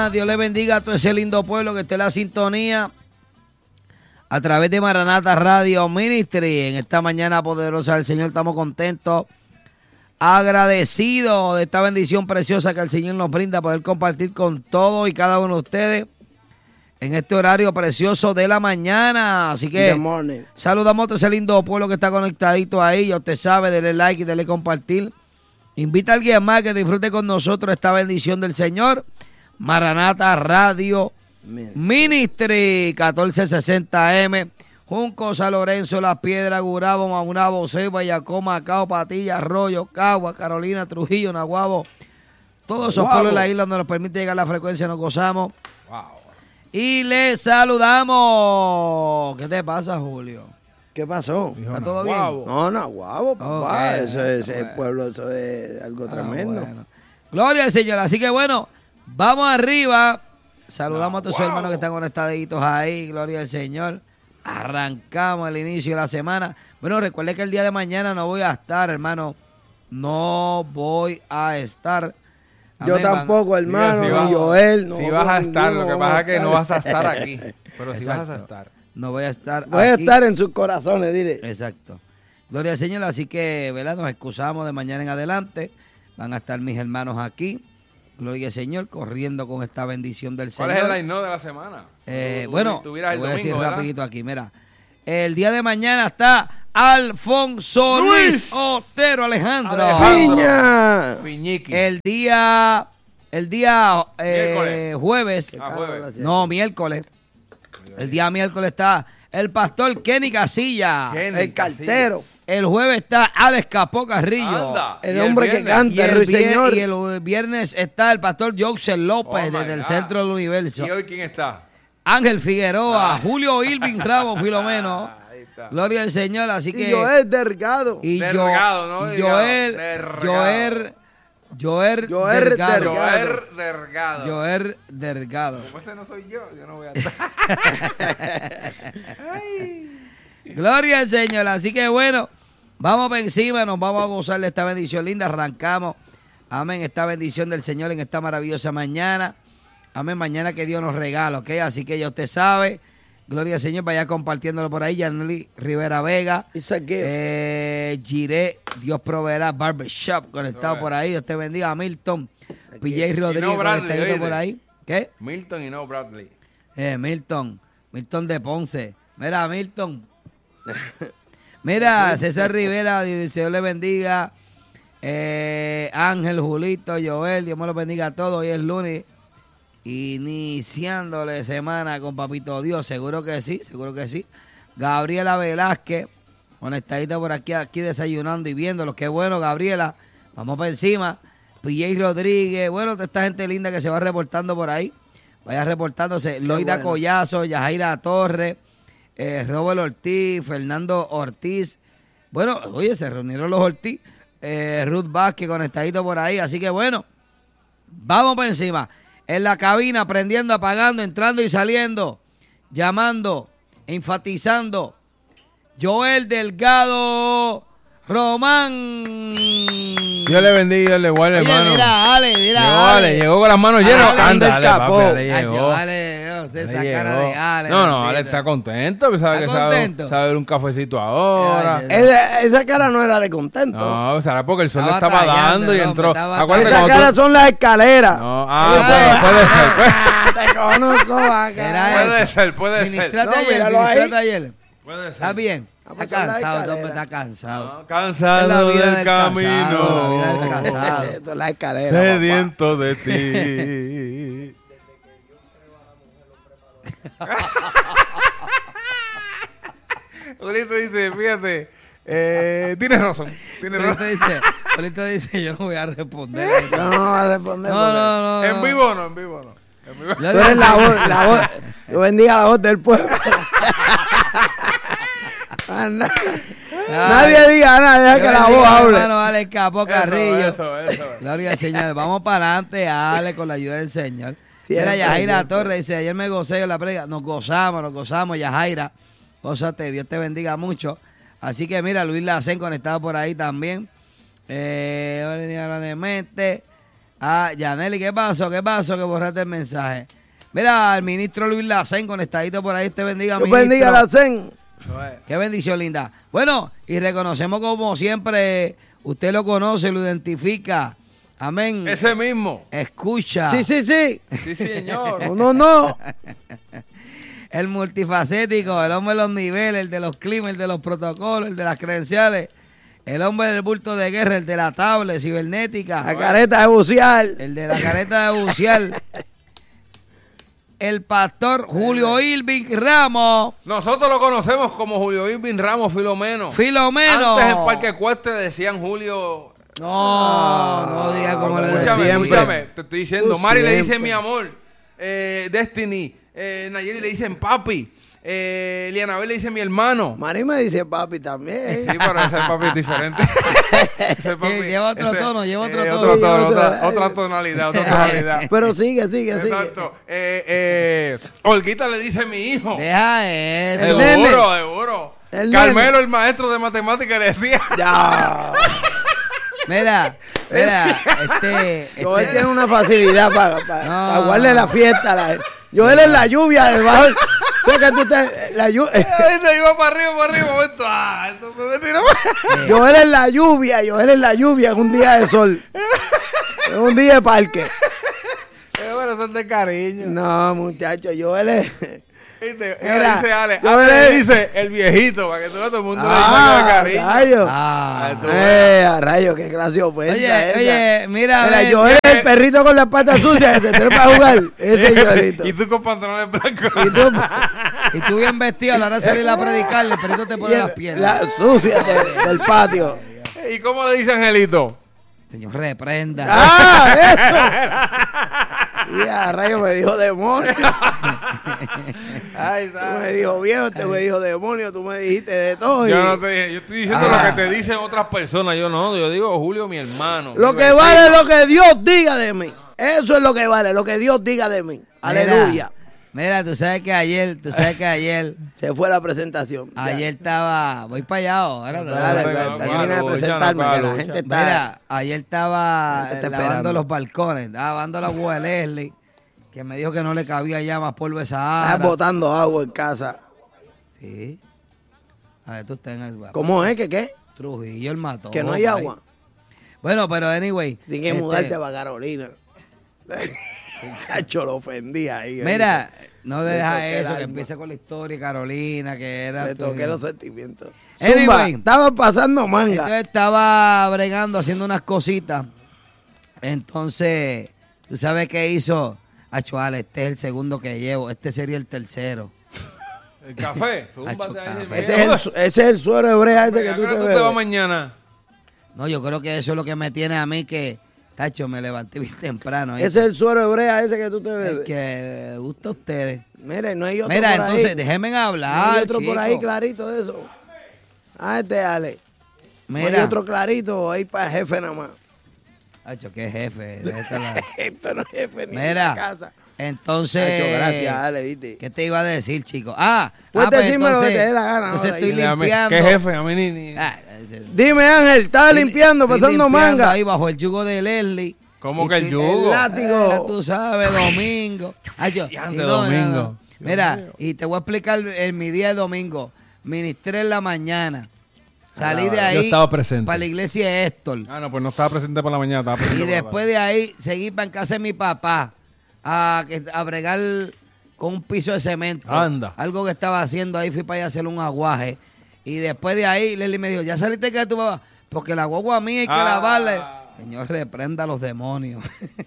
Dios le bendiga a todo ese lindo pueblo que esté en la sintonía a través de Maranata Radio Ministry. En esta mañana poderosa del Señor estamos contentos, agradecidos de esta bendición preciosa que el Señor nos brinda, poder compartir con todos y cada uno de ustedes en este horario precioso de la mañana. Así que saludamos a todo ese lindo pueblo que está conectadito ahí. Ya usted sabe, dele like y dele compartir. Invita a alguien más que disfrute con nosotros esta bendición del Señor. Maranata Radio Ministry, 1460M, Junco, San Lorenzo, Las Piedras, Gurabo, Maunabo, Ceiba, Yacoma, Macao, Patilla, Arroyo, Cagua, Carolina, Trujillo, Naguabo. Todos esos pueblos de la isla donde nos permite llegar la frecuencia, nos gozamos. Wow. Y les saludamos. ¿Qué te pasa, Julio? ¿Qué pasó? ¿Está todo bien? No, Naguabo, papá. Okay. Eso es el pueblo, eso es algo tremendo. Bueno. Gloria al Señor. Así que bueno, vamos arriba. Saludamos a todos sus hermanos que están conectaditos ahí. Gloria al Señor. Arrancamos el inicio de la semana. Bueno, recuerde que el día de mañana no voy a estar, hermano. No voy a estar. Yo tampoco, hermano. Ni Joel. No, si vas a estar, lo que pasa es que no vas a estar aquí. Pero si vas a estar. No voy a estar Voy a estar en sus corazones, dile. Exacto. Gloria al Señor. Así que, ¿verdad? Nos excusamos de mañana en adelante. Van a estar mis hermanos aquí. Gloria al Señor, corriendo con esta bendición del Señor. ¿Cuál es el line-no de la semana? Bueno, voy a decir rapidito aquí, mira. El día de mañana está Alfonso Luis Otero Alejandro. Piña. Piñiqui. El día jueves. No, miércoles. El día miércoles está el pastor Kenny Casilla. El cartero. El jueves está Alex Capó Carrillo. Anda. El hombre que canta, el Señor. Y el viernes está el pastor Joseph López desde el Centro del Universo. ¿Y hoy quién está? Ángel Figueroa, Julio Irving Ramos, Filomeno. Gloria al Señor, así que... Y Joel Delgado. Y Delgado, ¿no? Joel Delgado. Joel Delgado. Como ese no soy yo no voy a estar. Gloria al Señor, así que bueno, vamos para encima, nos vamos a gozar de esta bendición linda, arrancamos, amén, esta bendición del Señor en esta maravillosa mañana, amén, mañana que Dios nos regala, ¿ok? Así que ya usted sabe, gloria al Señor, vaya compartiéndolo por ahí, Yanely Rivera Vega, Giré, Dios proveerá, Barbershop, conectado por ahí, Dios te bendiga, Milton, PJ Rodríguez, conectadito por ahí, ¿qué? Milton y no Bradley. Milton de Ponce, mira, Milton. Mira, César Rivera, el Señor le bendiga. Ángel, Julito, Joel, Dios me los bendiga a todos. Hoy es lunes, iniciándole semana con Papito Dios. Seguro que sí, seguro que sí. Gabriela Velázquez, conectadita por aquí desayunando y viéndolo. Qué bueno, Gabriela. Vamos para encima. PJ Rodríguez, bueno, toda esta gente linda que se va reportando por ahí. Vaya reportándose. Loida Collazo, Yajaira Torres. Robert Ortiz, Fernando Ortiz. Bueno, oye, se reunieron los Ortiz. Ruth Vázquez conectadito por ahí. Así que bueno, vamos por encima. En la cabina, prendiendo, apagando, entrando y saliendo. Llamando, enfatizando. Joel Delgado Román. Dios le bendiga, Dios le guarde, hermano. Mira, Ale. Llegó con las manos llenas. Anda, el capó. No, Ale está contento. Sabe que sabe ver un cafecito ahora. Esa cara no era de contento. No, será porque el sol le estaba dando y entró. Esa cara son las escaleras. No, puede ser. Te conozco, Puede ser. Ministrate ayer. Puede ser. ¿Está bien? Está cansado, hombre, está cansado. No, cansado del camino. La vida del casado. Esto es la escalera. Sediento de ti. Julito dice, fíjate, tienes razón. Julito dice, yo no voy a responder. No voy a responder. No. En vivo no. Tú eres la voz. Yo bendiga la voz del pueblo. Nadie diga nada, deja que la voz hable. Hermano, Ale Capó Carrillo. Eso. Gloria al Señor. Vamos para adelante, Ale, con la ayuda del Señor. Mira, Yajaira Torres dice, ayer me gocé yo la predica. Nos gozamos, Yajaira. Gózate, Dios te bendiga mucho. Así que mira, Luis Lacén conectado por ahí también. Grandemente. Yaneli, ¿qué pasó? ¿Qué pasó? Que borraste el mensaje. Mira, el ministro Luis Lacén conectadito por ahí. Te bendiga, Dios ministro. bendiga Lacén. Qué bendición, linda. Bueno, y reconocemos como siempre, usted lo conoce, lo identifica. Amén. Ese mismo. Escucha. Sí. Sí, señor. No. El multifacético, el hombre de los niveles, el de los climas, el de los protocolos, el de las credenciales, el hombre del bulto de guerra, el de la tablet cibernética. La careta de bucear. El de la careta de bucear. El pastor Julio Irving Ramos. Nosotros lo conocemos como Julio Irving Ramos Filomeno. Filomeno. Antes en Parque Cueste decían Julio. No diga como le decían. Escúchame, te estoy diciendo. Mari siempre. le dice mi amor. Destiny. Nayeli le dicen papi. Lianabel le dice mi hermano. Mari me dice papi también. Sí, pero ese papi es diferente. Ese papi, Lleva otro tono, lleva otro tono. Otra tonalidad. Pero sigue. Exacto. Olguita le dice mi hijo. Deja eso. Seguro. Carmelo, nene. el maestro de matemáticas, le decía. Ya. Mira, Joel tiene una facilidad para guardarle la fiesta a la gente. Joel es la lluvia debajo. ¿Sabes que tú te la lluvia? Te iba para arriba, momento. Esto me tiró. Joel es la lluvia en un día de sol. En un día de parque. Bueno, son de cariño. No, muchacho, Joel es. Ella dice Ale. Ale le dice el viejito, para que todo el mundo le diga de cariño. Rayo. Rayo, qué clase de ofensa. Oye, mira, Joel es el perrito con las patas sucias que te trae para jugar. Ese es Joelito. Y tú con pantalones blancos. Y tú bien vestido a la hora de salir a predicar, el perrito te pone las piernas. La sucia del patio. ¿Y cómo le dice Angelito? Señor, reprenda. Eso. Y a rayo me dijo demonio. Ay, tú me dijo viejo, me dijo demonio, tú me dijiste de todo. Yo no te dije, yo estoy diciendo lo que te dicen otras personas. Yo digo Julio, mi hermano. Lo que vale es lo que Dios diga de mí. Eso es lo que vale, lo que Dios diga de mí. Aleluya. Mira, tú sabes que ayer se fue la presentación. Ayer estaba, voy para allá ahora. Termina de presentarme, que la gente está. Mira, ayer estaba lavando los balcones, estaba lavando la agua de Leslie, que me dijo que no le cabía ya más polvo de Sahara. Estás botando agua en casa. Sí. A ver, tú estás en el... ¿Cómo es? ¿Qué? Trujillo el mató. Que no hay agua. Bueno, pero anyway. Tienes que mudarte para Carolina. Cacho, lo ofendí ahí. Mira, no deja eso, que empiece con la historia, Carolina, que era... Le toqué los sentimientos. Anyway, estaba pasando manga. Entonces estaba bregando, haciendo unas cositas. Entonces, ¿tú sabes qué hizo? Achual, este es el segundo que llevo, este sería el tercero. ¿El café? Ese es el suero de brea ese que tú te ves. ¿Te vas mañana? No, yo creo que eso es lo que me tiene a mí que... Tacho, me levanté bien temprano. Ese es el suero de brea ese que tú te ves. El que gusta a ustedes. Mira, no hay otro Mira, por entonces, ahí. déjenme hablar, No hay otro chico. por ahí clarito de eso. Ale. Mira. No hay otro clarito ahí para jefe nada más. Tacho, qué jefe. Esto no es jefe ni Mira, en casa. Entonces, Tacho, gracias, Ale, ¿viste? ¿Qué te iba a decir, chico? Puedes decirme lo que te dé la gana. Entonces ahora, estoy limpiando. ¿Qué jefe? A mí ni... Dime, Ángel, estaba limpiando, pasando manga. Ahí bajo el yugo de Leslie. ¿Cómo que el yugo? El látigo. Tú sabes, domingo. Domingo. Mira, y te voy a explicar mi día de domingo. Ministré en la mañana. Salí de ahí. Yo estaba presente. Para la iglesia de Héctor. No, pues no estaba presente por la mañana. Estaba presente Y después de ahí seguí para en casa de mi papá a bregar con un piso de cemento. Anda. Algo que estaba haciendo ahí, fui para allá a hacer un aguaje. Y después de ahí, Leslie me dijo, ¿ya saliste de tu papá? Porque la guagua mía hay que lavarla. Señor, reprenda a los demonios.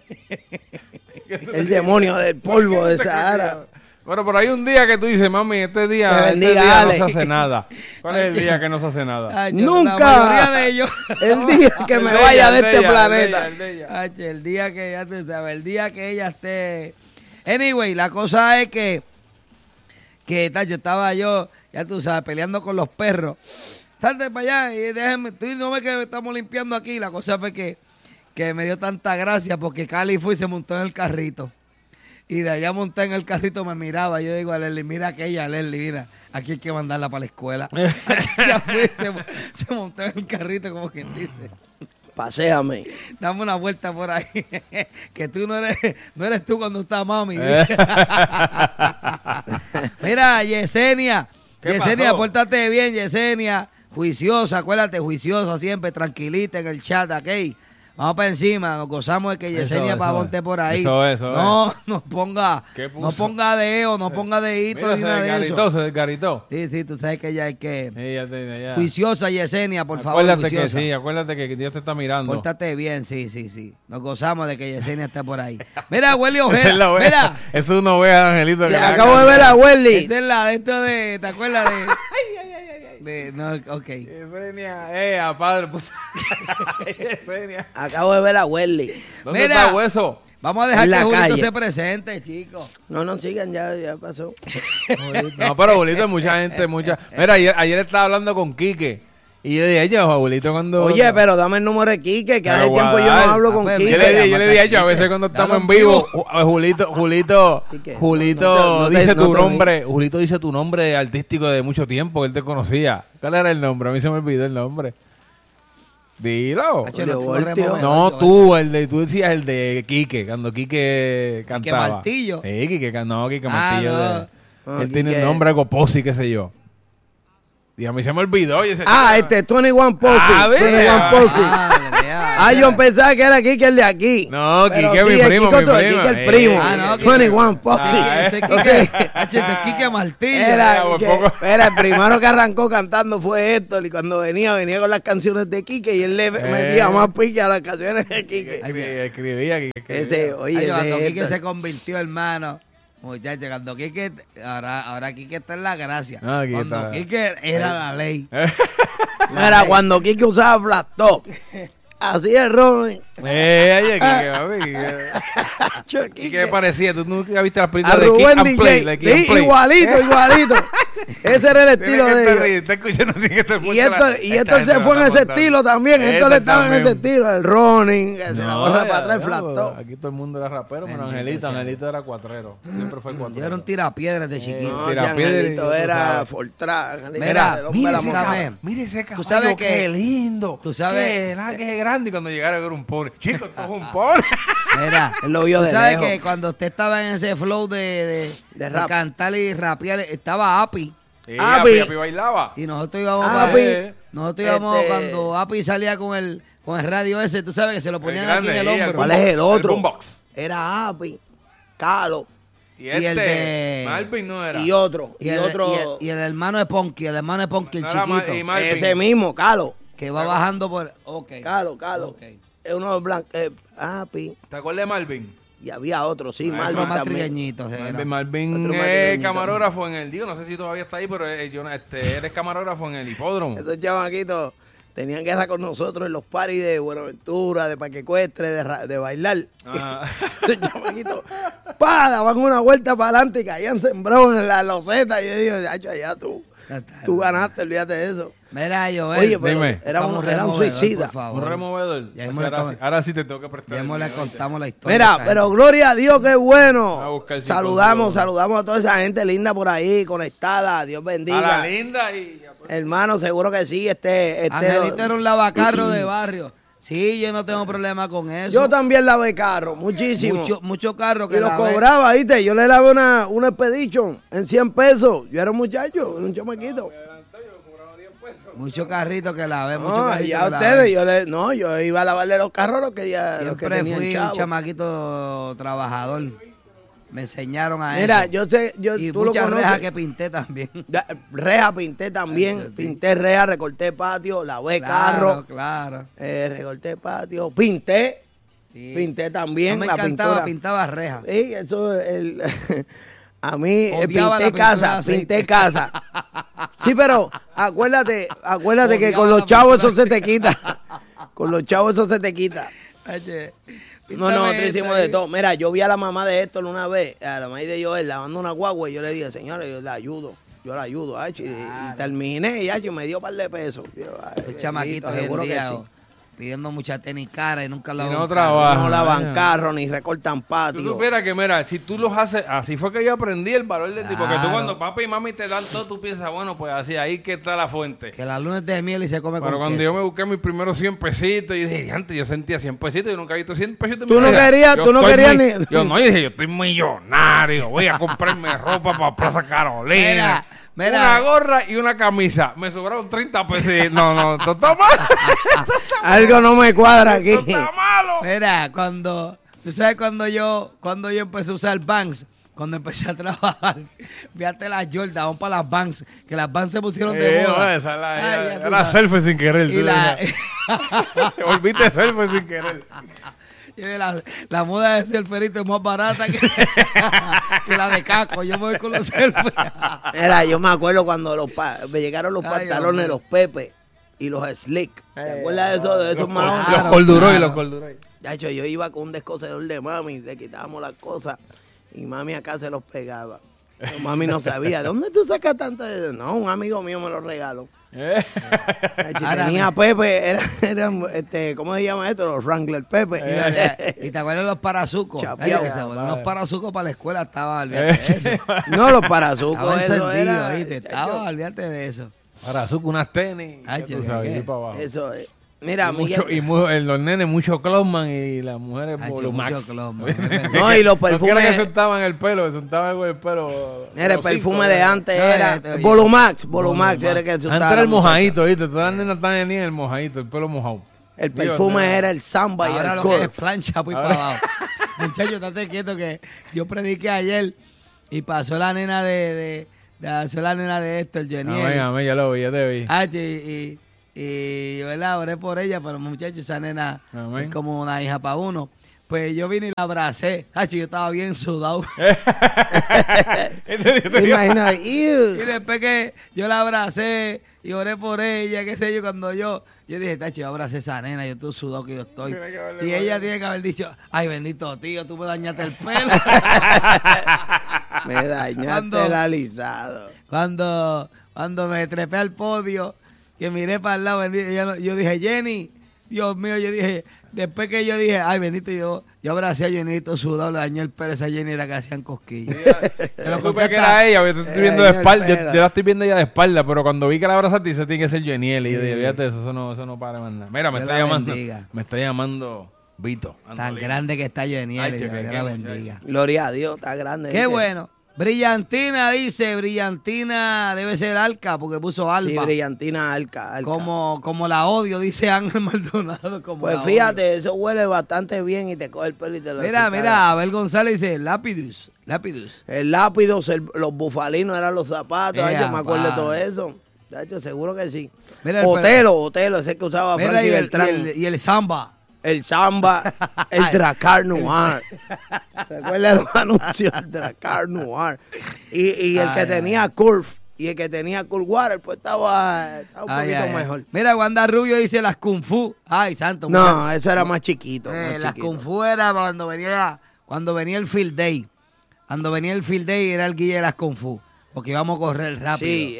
El demonio del polvo de Sahara. Bueno, pero hay un día que tú dices, mami, este día no se hace nada. ¿Cuál es el día que no se hace nada? Nunca. La mayoría de ellos. El día que me vaya de este planeta. El día que ya te sabes, el día que ella esté. Anyway, la cosa es que tacho, estaba yo, ya tú sabes, peleando con los perros. Salte para allá y déjenme, tú no ves que estamos limpiando aquí. La cosa fue que me dio tanta gracia porque Cali fue y se montó en el carrito. Y de allá monté en el carrito, me miraba. Yo digo a Leslie, mira aquella, Leslie, mira, aquí hay que mandarla para la escuela. Aquí ya fue, se montó en el carrito como quien dice. Paséame. Dame una vuelta por ahí. Que tú no eres tú cuando está mami. Mira, Yesenia. Yesenia, pórtate bien, Yesenia. Juiciosa, acuérdate, juiciosa siempre, tranquilita en el chat, ¿ok? Vamos para encima, nos gozamos de que Yesenia Pavonte por ahí. No ponga deo, no ponga deíto ni nada de eso. Se desgaritó. Sí, tú sabes que ya hay que... Ya. Juiciosa, Yesenia, por favor, juiciosa. Acuérdate que Dios te está mirando. Pórtate bien, sí. Nos gozamos de que Yesenia esté por ahí. Mira, Welly Ojeda, mira. Es una oveja, Angelito. Acabo de ver a Welly. Esta es la de esto de... ¿Te acuerdas de...? No, ok. Yesenia, padre, pues. Yesenia. Acabo de ver a Welly. ¿Dónde está Hueso? Vamos a dejar que Julito se presente, chicos. No sigan, ya pasó. No, pero Julito, mucha gente. Mira, ayer estaba hablando con Quique. Y yo dije, Julito, cuando... Oye, pero dame el número de Quique, que hace tiempo yo no hablo con Quique. Yo le dije, a veces cuando estamos en vivo, Julito dice tu nombre. Julito dice tu nombre artístico de mucho tiempo, que él te conocía. ¿Cuál era el nombre? A mí se me olvidó el nombre. Dilo. No, tú decías el de Quique, cuando Quique cantaba. ¿Quique Martillo? Sí, Quique Martillo. Él tiene el nombre algo Posi, qué sé yo. Y a mí se me olvidó. 21 Posse. 21 Posse. Yo pensaba que era Quique el de aquí. No, Quique es mi primo. Quique el primo. 21 Posse. Ese Quique Martillo. Era el primero que arrancó cantando fue Héctor. Y cuando venía con las canciones de Quique. Y él le metía más pique a las canciones de Quique. Escribía Quique. Cuando Quique se convirtió, hermano. Muchachos, cuando Quique, ahora Quique está en la gracia. Cuando Quique era la ley. Era cuando Quique usaba flat top. Así es, Ronnie. ¿Qué parecía? ¿Tú nunca viste las películas de Kick and Play? Sí, igualito. Ese era el estilo de ellos. Y esto se fue en ese estilo también. Esto le estaba en ese estilo. El running, se la borra para atrás, el flat top. Aquí todo el mundo era rapero, pero Angelito era cuatrero. Siempre fue cuatrero. Yo era un tirapiedras de chiquito. Angelito era Fortran. Mira ese caballo, qué lindo. Tú sabes que es grande. Y cuando llegaron era un pony. Chico, esto es un pony. Mira, él lo vio de lejos. ¿Sabes que cuando usted estaba en ese flow de cantar y rapear, estaba Api? Api bailaba. Y nosotros íbamos cuando Api salía con el radio ese, tú sabes que se lo ponían aquí en el hombro. ¿Cuál es el otro? Era Api, Calo. Y el de Malvin no era. Y otro. Y el hermano de Ponky, el chiquito. Ese mismo, Calo. Que va bajando por... Calo. Okay. Es uno blanco. Api. ¿Te acuerdas de Malvin? Y había otro, sí, Malvin también. Malvin es camarógrafo en el... no sé si todavía está ahí, pero él es camarógrafo en el hipódromo. Esos chamaquitos tenían guerra con nosotros en los paris de Buenaventura, de Parque Ecuestre, de bailar. Esos chamaquitos, daban una vuelta para adelante y caían sembrados en la loseta. Y yo digo, allá tú ganaste, olvídate de eso. Mira, oye, pero era un suicida. Un removedor. Ahora sí te tengo que prestar. Ya le contamos la historia. Mira, pero gloria a Dios, qué bueno. Saludamos a toda esa gente linda por ahí, conectada. Dios bendiga. A la linda hermano, seguro que sí. Angelito era un lavacarro de barrio. Sí, yo no tengo problema con eso. Yo también lavé carro, muchísimo. Mucho carro que y lo cobraba, ¿viste? Yo le lavé una Expedition en 100 pesos. Yo era un muchacho, era un chamaquito. Mucho carrito que lavé, yo iba a lavarle los carros los que ya siempre fui un chamaquito trabajador. Me enseñaron a Mira, eso. Y tú muchas rejas que pinté también. Rejas pinté también. Pinté rejas, recorté patio, lavé carro. Claro. Recorté patio, pinté. Sí. Pinté también. No me encantaba, pintaba rejas. Sí, eso a mí pinté casa. Sí, pero acuérdate que con los chavos eso se te quita. Con los chavos eso se te quita. Nosotros hicimos de todo. Mira, yo vi a la mamá de Héctor una vez, a la mamá de Joel, lavando una guagua, y yo le dije, señora, yo la ayudo, y terminé, y me dio un par de pesos. Los chamaquitos seguro que sí. pidiendo mucha tenis cara y nunca la no trabajan. No lavan carro, ni recortan patio. Tú supieras que, mira, si tú los haces, así fue que yo aprendí el valor del tipo, que tú cuando papi y mami te dan todo, tú piensas, bueno, pues así, ahí que está la fuente. Que la luna es de miel y se come con Pero cuando queso. yo me busqué mis primeros 100 pesitos, yo dije, antes yo sentía 100 pesitos, yo nunca he visto 100 pesitos. Tú no querías ni... Yo no, yo dije, yo estoy millonario, voy a comprarme ropa para Plaza Carolina. Mira. Una gorra y una camisa. Me sobraron 30 pesos. No, esto está malo. Algo no me cuadra aquí. Esto está malo. Mira, tú sabes cuando yo empecé a usar Vans, cuando empecé a trabajar, fíjate las Jordan, vamos para las Vans, que las Vans se pusieron de moda. Esa la selfie sin querer. Volviste selfie sin querer. La moda de selferito es más barata que la de Caco. Yo me voy con los selfies. Mira, yo me acuerdo cuando me llegaron los pantalones, los Pepe y los Slick. ¿Te acuerdas de esos maones? Los corduroy. De hecho, yo iba con un descosedor de mami, le quitábamos las cosas y mami acá se los pegaba. Pero mami no sabía, ¿de dónde tú sacas tanto? No, un amigo mío me lo regaló. Tenía Pepe, ¿cómo se llama esto? Los Wrangler Pepe. ¿Y te acuerdas de los parazucos? Los parazucos para la escuela estaba, olvídate de eso. No, los parazucos. Estaba encendido, ¿viste? Estaba, olvídate de eso. Parazucos, unas tenis. Tú sabes, para abajo. Eso es. Mira, los nenes, mucho Closman y las mujeres mucho Closman. No, y los perfumes. No que sentaban el pelo, sentaban con el pelo. Mira, el perfume de antes era Volumax era el que se usaba. Antes era el mojadito, ¿viste? Todas las nenas están en el mojadito, el pelo mojado. El perfume era el Samba y el Ahora lo que es plancha, pues para abajo. Muchachos, estate quieto que yo prediqué ayer y pasó la nena de esto, el Jeniel. Amén, ya lo vi, ya te vi. Y ¿verdad? Oré por ella, pero muchachos, esa nena es como una hija para uno. Pues yo vine y la abracé. Yo estaba bien sudado. Imagínate. Y después que yo la abracé y oré por ella, qué sé yo, cuando yo dije, tacho, yo abracé a esa nena, yo estoy sudado que yo estoy. Y ella tiene que haber dicho, ay, bendito tío, tú me dañaste el pelo. Me dañaste el alisado. Cuando me trepé al podio, que miré para el lado, yo dije, Jenny, Dios mío, yo dije, después que yo dije, ay, bendito, yo abracé a Jenny sudado, le dañé el pelo a esa Jenny, era que hacían cosquillas. Yo supe que era ella, yo estoy viendo de espalda, yo la estoy viendo ella de espalda, pero cuando vi que la abrazaste, dice, tiene que ser Jeniel, y yo dije, fíjate, eso no para de mandar. Mira, me está llamando Vito. Tan grande que está Jeniel, que la bendiga. Gloria a Dios, está grande. Qué bueno. Brillantina dice, Brillantina debe ser Alca, porque puso Alba. Sí, Brillantina Alca. Como la odio, dice Ángel Maldonado. Pues fíjate, odio. Eso huele bastante bien y te coge el pelo y te lo Mira, Abel González dice, Lapidus. El Lapidus, los bufalinos eran los zapatos, yo me acuerdo de todo eso. De hecho, seguro que sí. Mira, Otelo, ese que usaba Frankie Beltrán. Y el Samba. El Samba, el Dracar Noir. ¿Recuerdas los anuncios del Dracar Noir? Y el que tenía Curve y el que tenía Cool Water, pues estaba un poquito mejor. Mira, Wanda Rubio dice las Kung Fu. Ay, santo. No, eso era más chiquito. Las Kung Fu era cuando venía el Field Day. Cuando venía el Field Day era el guille de las Kung Fu. Porque íbamos a correr rápido. Sí,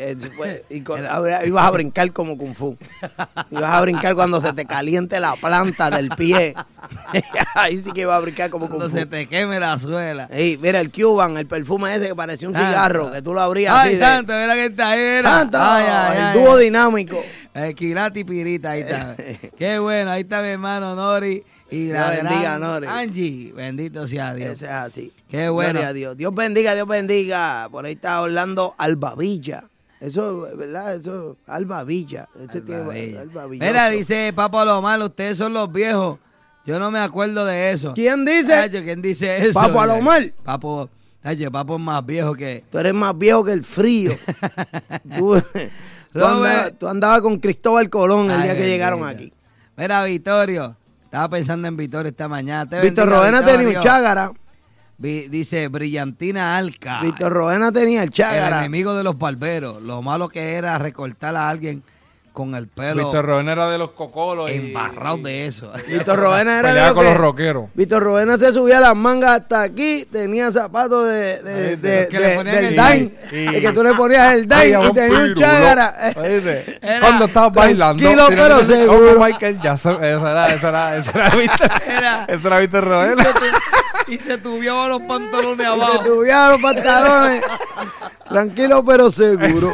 ibas a brincar como Kung Fu. Ibas a brincar cuando se te caliente la planta del pie. Ahí sí que ibas a brincar como Kung Fu. Cuando se te queme la suela. Sí, mira el Cuban, el perfume ese que parecía un cigarro, que tú lo abrías así. Ay, santo, mira que está ahí, mira. El dúo dinámico. El Quilati y Pirita, ahí está. Qué bueno, ahí está mi hermano Nori. Y la bendiga, Nori. Angie, bendito sea Dios. Ese es así. Qué bueno. Gloria a Dios. Dios bendiga. Por ahí está hablando Alba Villa. Eso, ¿verdad? Eso, Alba Villa. Alba Villa. Mira, dice Papo lo malo, ustedes son los viejos. Yo no me acuerdo de eso. ¿Quién dice? ¿Quién dice eso? Papo Alomar. Papo es más viejo que... Tú eres más viejo que el frío. tú andabas con Cristóbal Colón el día que llegaron aquí. Mira, Vittorio. Estaba pensando en Vittorio esta mañana. Víctor Roena tenía un chágara. Dice Brillantina Alca. Víctor Roena tenía el chágara. El enemigo de los barberos. Lo malo que era recortar a alguien con el pelo. Víctor Roena era de los cocolos. Embarrado de eso. Víctor Roena era de con los rockeros. Víctor Roena se subía las mangas hasta aquí, tenía zapatos del Dain. De que tú le ponías el Dain y tenía un chágara. Cuando estabas bailando. Tranquilo, pero seguro. Como Michael Jackson. Eso era Víctor Roena. Y se tubiaba los pantalones abajo. Se tubiaba los pantalones. Tranquilo, pero seguro.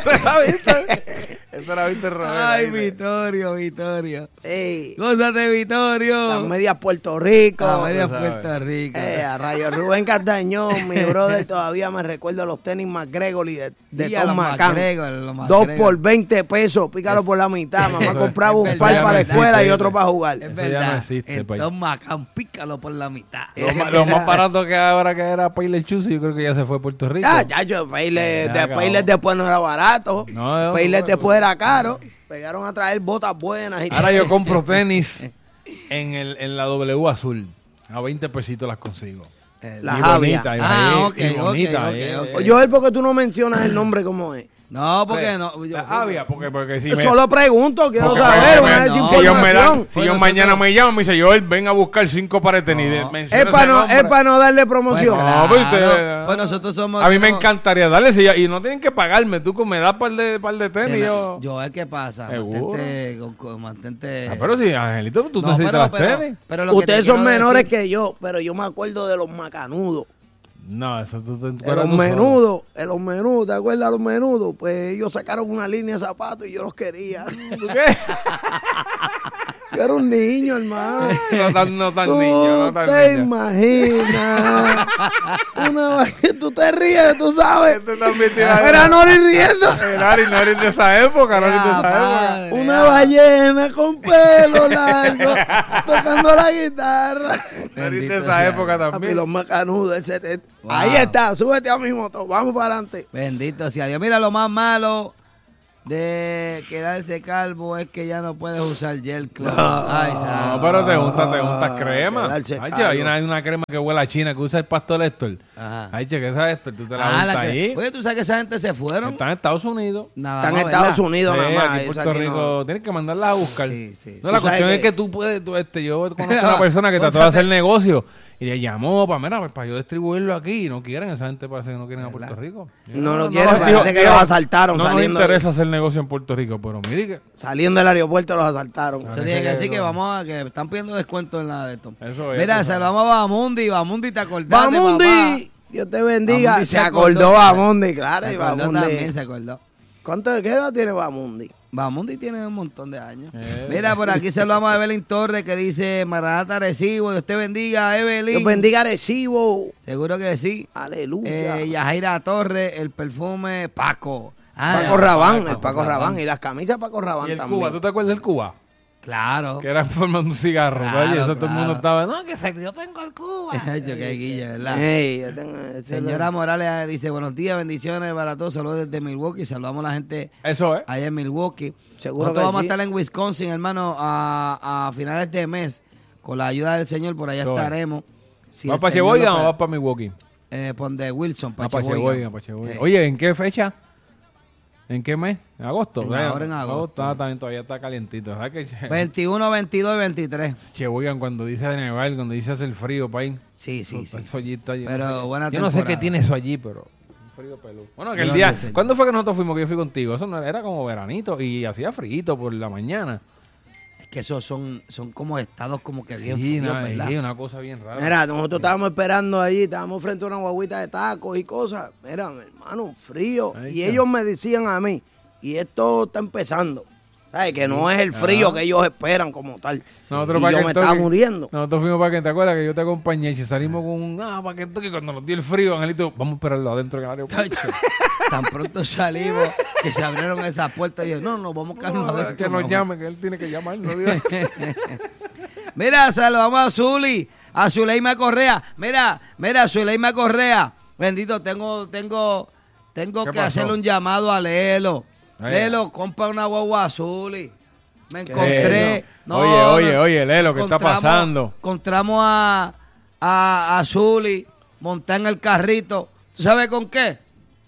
Eso era Víctor Roena. Ay, Vittorio. Gózate, Vittorio. Las medias Puerto Rico. Las medias Puerto Rico. A Rayo Rubén Cardañón, mi brother, todavía me recuerdo los tenis McGregor y de Tom McCann. 2 por 20 pesos, pícalo por la mitad. Mamá compraba un fal para la escuela y otro para jugar. Es verdad. Tom McCann, pícalo por la mitad. Lo más barato que ahora que era Payless Shoes, yo creo que ya se fue a Puerto Rico. Payless después no era barato. Payless después era caro. Pegaron a traer botas buenas. Ahora yo compro tenis en la W azul. A 20 pesitos las consigo. La Javia. Joel, ¿por qué tú no mencionas el nombre como es? No, porque no. Porque si solo pregunto, quiero saber una desinformación. Si yo mañana me llaman, me dice, Joel, ven a buscar 5 pares de tenis. Es para no darle promoción. Pues nosotros somos. A mí me encantaría darle, y no tienen que pagarme. Tú me das par de tenis. Joel, ¿qué pasa? Mantente. Pero sí, Angelito, tú necesitas las tenis. Ustedes son menores que yo, pero yo me acuerdo de los macanudos. No, eso tú te los menudos, ¿te acuerdas de los menudos? Pues ellos sacaron una línea de zapatos y yo los quería. ¿Tú qué? Yo era un niño, hermano. No tan niño. ¿Te imaginas? Tú te ríes, tú sabes. Era Nori riéndose. Nori de esa época, Una ballena con pelo largo tocando la guitarra. Nori de esa época también. Y los macanudos, Wow. Ahí está, súbete a mi moto, vamos para adelante. Bendito sea Dios. Mira, lo más malo de quedarse calvo es que ya no puedes usar gel claro. No, pero te gusta crema. Hay una crema que huele a China que usa el pastor Héctor. Ay, che, ¿qué es Héctor? Tú te la untas ahí. Oye, ¿tú sabes que esa gente se fueron? Están en Estados Unidos. Están en Estados Unidos nada más. Aquí en Puerto Rico tienes que mandarlas a buscar. Sí. No, la cuestión es que tú puedes, yo conozco a una persona que trató de hacer negocio y le llamó para yo distribuirlo aquí y no quieren, esa gente parece que no quieren a Puerto Rico. No lo quieren, parece que los asaltaron saliendo. No nos interesa hacer negocio en Puerto Rico, pero mire que saliendo del aeropuerto los asaltaron. Se tiene que decir que están pidiendo descuento en la de esto. Mira, saludamos a Bamundi, ¿te acordaste, papá? Dios te bendiga. Se acordó Bamundi, claro. Y Bamundi también se acordó. ¿Qué edad tiene Bamundi? Bamundi tiene un montón de años. Mira, por aquí saludamos a Evelyn Torres que dice Maranata Arecibo. Dios te bendiga, Evelyn. Dios bendiga Arecibo. Seguro que sí. Aleluya. Yajaira Torres, el perfume Paco. Paco Rabán, el Paco Rabán. Y las camisas Paco Rabán también. ¿Y el Cuba? ¿Tú te acuerdas del Cuba? Claro. Que era en forma de un cigarro. Claro, oye, eso todo el mundo estaba, no, yo tengo el Cuba. Yo que guille, ¿verdad? Señora Morales dice, buenos días, bendiciones para todos. Saludos desde Milwaukee. Saludamos a la gente allá en Milwaukee. Seguro nosotros vamos a estar en Wisconsin, hermano, a finales de mes. Con la ayuda del Señor, por allá estaremos. Si ¿vas para Cheboygan o vas para Milwaukee? De Wilson, para Cheboygan. Oye, ¿en qué fecha? ¿En qué mes? ¿En agosto? Ahora en agosto. También todavía está calientito. ¿Sabes qué? 21, 22 y 23. Cheboygan, cuando dice nevar, cuando dice hacer frío, país. Sí. Eso allí está allí. Pero buena yo no sé qué tiene eso allí, pero un frío peludo. Bueno, aquel día, ¿cuándo fue que nosotros fuimos? Que yo fui contigo. Eso no, era como veranito y hacía frío por la mañana. Que esos son como estados como que bien fríos, ¿verdad? Sí, una cosa bien rara. Mira, nosotros estábamos esperando allí, estábamos frente a una guaguita de tacos y cosas. Mira, mi hermano, frío. Y ellos me decían a mí, y esto está empezando. ¿Sabes? Que no es el frío que ellos esperan como tal. Nosotros y yo me estaba muriendo. Nosotros fuimos para que te acuerdas que yo te acompañé y salimos con un para que cuando nos dio el frío, Angelito, vamos a esperarlo adentro en el aeropuerto. Tan pronto salimos que se abrieron esas puertas y yo, no, vamos a quedarnos adentro. Que nos llame, que él tiene que llamar. Mira, saludamos a Zuli, a Zuleima Correa. Mira, Zuleima Correa. Bendito, tengo que hacerle un llamado a Lelo. Lelo, compra una guagua azul. Me encontré. Oye, Lelo, ¿qué está pasando? Encontramos a Zuli montar en el carrito. ¿Tú sabes con qué?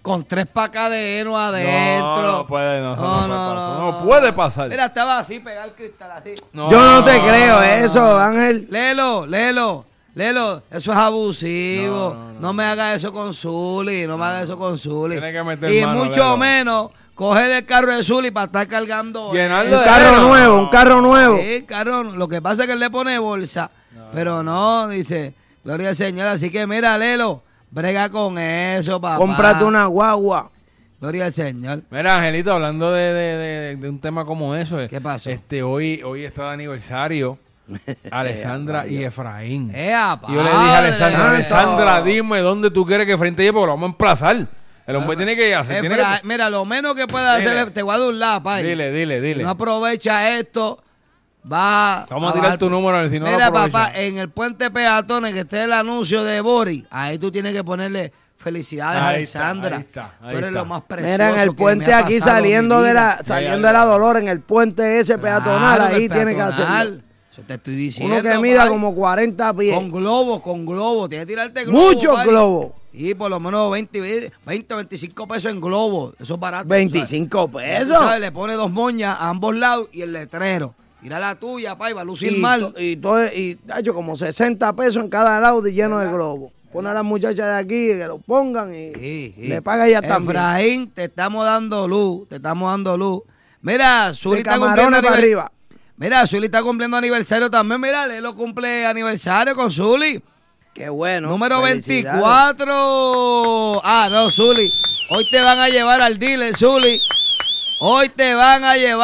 con 3 pacas de heno adentro. No puede, no puede pasar. Mira, estaba así, pegar el cristal así. Yo no te creo eso, Ángel. Lelo, eso es abusivo. No me hagas eso con Zuli, no me hagas eso con Zuli. Tiene que meter y mano, mucho Lelo. menos coger el carro de Zuli para estar cargando. Llenarlo Un carro nuevo. Sí, carro. Lo que pasa es que él le pone bolsa, pero no, dice, gloria al Señor. Así que mira, Lelo, brega con eso, papá. Cómprate una guagua. Gloria al Señor. Mira, Angelito, hablando de un tema como eso. ¿Qué pasó? Hoy está de aniversario Alessandra y Efraín. Y yo le dije a Alessandra, dime dónde tú quieres que Efraín te lleve porque lo vamos a emplazar. El hombre tiene que hacer. Mira, lo menos que pueda hacer, te voy a dar un lado, pay. Dile. Si no aprovecha esto, vamos a tirar tu número a ver si no mira, lo aprovecha. papá, en el puente peatones que esté el anuncio de Boris, ahí tú tienes que ponerle felicidades a Alessandra. Tú eres lo más precioso. Mira, en el puente aquí saliendo de la Dolor, en el puente ese peatonal, ahí tiene que hacerlo. Eso te estoy diciendo. Uno que mida como 40 pies. Con globo. Tienes que tirarte globo. Muchos globos. Y por lo menos 20 o 25 pesos en globo. Eso es barato. 25 pesos. ¿Sabes? Le pone 2 moñas a ambos lados y el letrero. Tira la tuya, pa, y va a lucir mal. Y hecho como 60 pesos en cada lado y lleno de globos. Pone a las muchachas de aquí que lo pongan y le paga ya también. Efraín, te estamos dando luz. Mira, Zuli está camarones para arriba. Mira, Zuli está cumpliendo aniversario también. Mira, Lelo cumple aniversario con Zuli. Qué bueno. Número 24. No, Zuli. Hoy te van a llevar al dealer, Zuli. Te van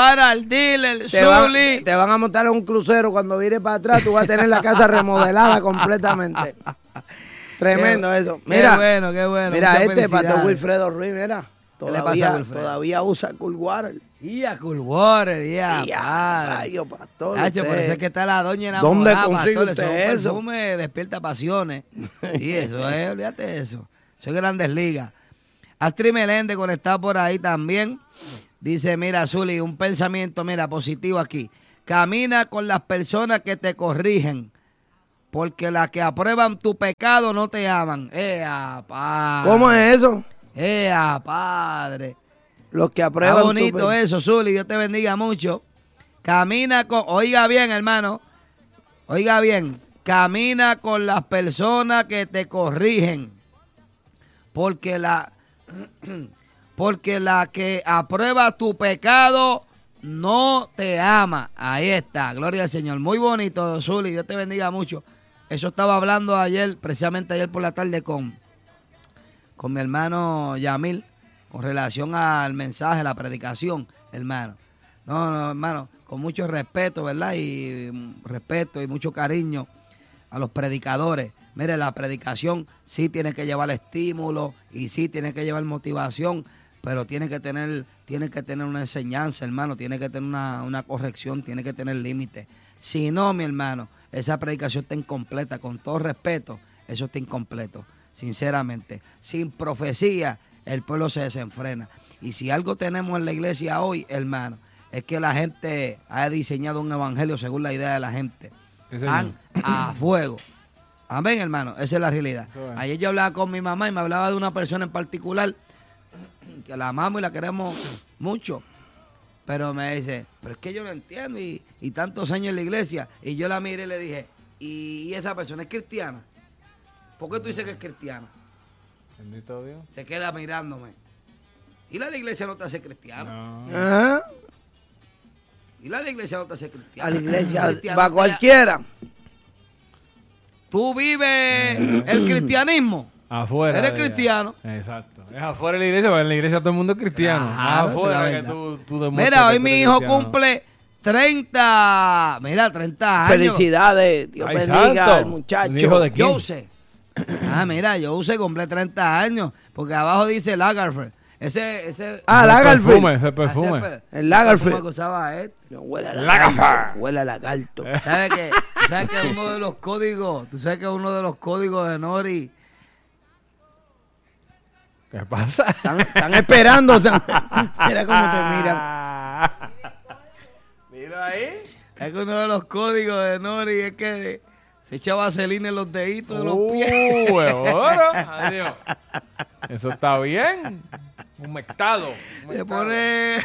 a montar en un crucero. Cuando vires para atrás, tú vas a tener la casa remodelada completamente. Tremendo eso. Mira, qué bueno. Mira, Pato Wilfredo Ruiz, mira. Todavía usa Cool Water. A Cool Water, Ay, pastor. Por eso es que está la doña enamorada. ¿Dónde consigue usted eso? Perfume despierta pasiones. Y eso es, olvídate de eso. Soy Grandes Ligas. Astrid Meléndez conectado por ahí también. Dice, mira, Zuli, un pensamiento, positivo aquí. Camina con las personas que te corrigen, porque las que aprueban tu pecado no te aman. Padre. ¿Cómo es eso? Padre. Los que aprueban tu pecado. Está bonito eso, Zuli, Dios te bendiga mucho. Camina con, oiga bien, hermano, camina con las personas que te corrigen, porque la que aprueba tu pecado no te ama. Ahí está, gloria al Señor. Muy bonito, Zuli, Dios te bendiga mucho. Eso estaba hablando precisamente ayer por la tarde con mi hermano Yamil, con relación al mensaje, la predicación, hermano. No, hermano, con mucho respeto, ¿verdad? Y mucho cariño a los predicadores. Mire, la predicación sí tiene que llevar estímulo y sí tiene que llevar motivación, pero tiene que tener una enseñanza, hermano, tiene que tener una corrección, tiene que tener límites. Si no, mi hermano, esa predicación está incompleta, con todo respeto, eso está incompleto, sinceramente. Sin profecía, el pueblo se desenfrena. Y si algo tenemos en la iglesia hoy, hermano, es que la gente ha diseñado un evangelio según la idea de la gente. Están a fuego. Amén, hermano, esa es la realidad. Ayer yo hablaba con mi mamá y me hablaba de una persona en particular que la amamos y la queremos mucho. Pero me dice, pero es que yo no entiendo y tantos años en la iglesia. Y yo la miré y le dije, ¿y esa persona es cristiana? ¿Por qué tú dices que es cristiana? Bendito Dios. Se queda mirándome. ¿Y la iglesia no te hace cristiano? No. Ajá. ¿Y la iglesia no te hace cristiano? A la iglesia va cualquiera. Tú vives el cristianismo. Afuera. Eres cristiano. Exacto. Es afuera de la iglesia, porque en la iglesia todo el mundo es cristiano. Afuera que tú mira, hoy mi hijo cumple 30 años. Felicidades. Dios bendiga al muchacho. ¿Hijo de quién? Jose. Mira, Jose cumple 30 años. Porque abajo dice Lagerfeld. Ese Lagerfeld. Ese perfume. El Lagerfeld. ¿Cómo usaba él? Huele a lagarto. Huele a lagarto. ¿Sabes que uno de los códigos? ¿Tú sabes que uno de los códigos de Nori? ¿Qué pasa? Están esperando. Mira cómo te miran. Mira ahí. Es que uno de los códigos de Nori es que se echa vaselina en los deditos de los pies. Adiós. Eso está bien. Humectado. Se pone...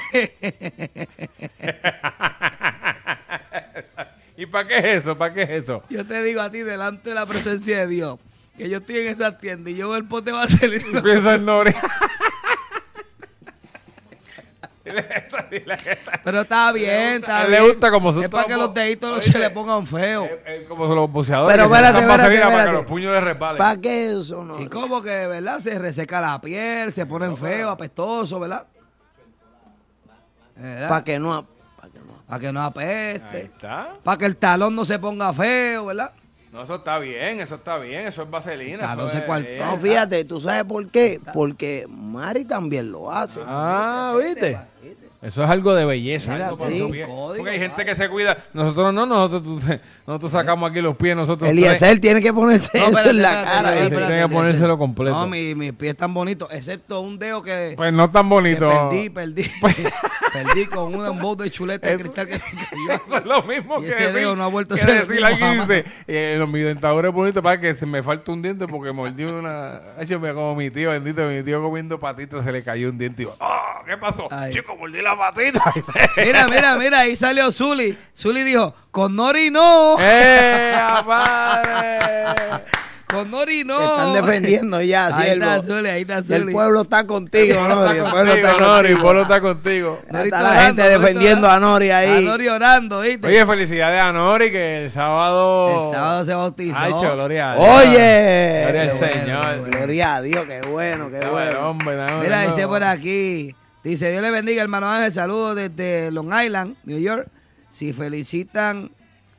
¿Y para qué es eso? ¿Para qué es eso? Yo te digo a ti, delante de la presencia de Dios, que yo estoy en esa tienda y yo veo el pote vaselina. Empieza el Nori. Pero está bien, está bien. Le gusta como es para que los deditos no se le pongan feos. Como los boxeadores. Pero espérate. Para que los puños le resbalen. ¿Para qué eso, no? Sí, como que, ¿verdad? Se reseca la piel, se ponen feos, apestosos, ¿verdad? Para que no apeste. Para que el talón no se ponga feo, ¿verdad? No, eso está bien, eso es vaselina. No sé cuál. No, fíjate, ¿tú sabes por qué? Porque Mari también lo hace. Ah, ¿viste? Eso es algo de belleza. Mira, algo sí. Porque hay gente que se cuida. Nosotros no, nosotros sacamos aquí los pies. Nosotros Eliezer tiene que ponerse eso en la cara. Tiene que ponérselo completo. No, mis pies están bonitos, excepto un dedo que... Pues no tan bonito. Perdí con un bowl de chuleta de cristal que Eso es lo mismo y que ese dedo no ha vuelto a que ser decir alguien dice, mi dentadura es bonita para que se me falte un diente porque mordí una... como mi tío, bendito, mi tío comiendo patitas se le cayó un diente y yo, ¿qué pasó? Ay. Chico, mordí la patita. Mira, ahí salió Zuli. Zuli dijo, con Nori no. ¡Padre! Con Nori no. Te están defendiendo ya, ahí siervo. ahí está Zuli. El pueblo está contigo, Nori. El pueblo está contigo. Está la gente defendiendo a Nori ahí. A Nori orando, ¿viste? Oye, felicidades a Nori que el sábado... El sábado se bautizó. Ay, gloria a Dios. Oye. Gloria al Qué Señor. bueno. Gloria a Dios, qué bueno, qué bueno. Mira, dice por aquí. Dice, Dios le bendiga, hermano Ángel. Saludos desde Long Island, New York. Si felicitan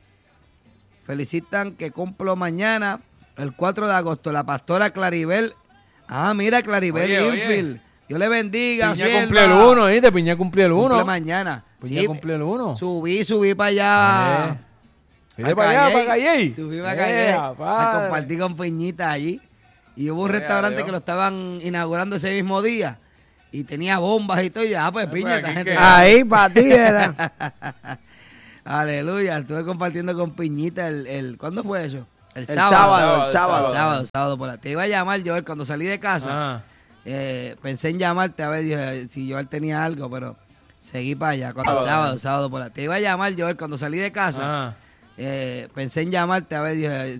que cumplo mañana, el 4 de agosto, la pastora Claribel. Ah, mira, Claribel Infield. Dios le bendiga. Piña cumplió el 1, ¿viste? Piña cumplió el 1. Cumple mañana. Piña cumplió el 1. Subí para allá. Mire para allá, para Calle. Subí para Calle. A compartir con Piñita allí. Y hubo un restaurante que lo estaban inaugurando ese mismo día. Y tenía bombas y todo. Y pues Piña, esta gente. Ahí para ti era. Aleluya. Estuve compartiendo con Piñita ¿cuándo fue eso? El sábado por la. Te iba a llamar, Joel, cuando salí de casa. Pensé en llamarte a ver dije, si Joel tenía algo, pero seguí para allá. El sábado por la. Te iba a llamar, Joel, cuando salí de casa. Pensé en llamarte a ver dije,